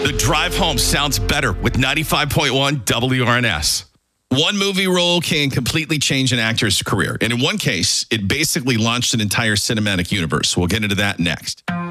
The drive home sounds better with 95.1 WRNS. One movie role can completely change an actor's career. And in one case, it basically launched an entire cinematic universe. We'll get into that next.